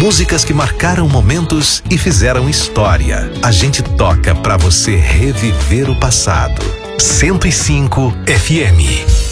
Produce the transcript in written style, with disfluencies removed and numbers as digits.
Músicas que marcaram momentos e fizeram história. A gente toca pra você reviver o passado. 105 FM.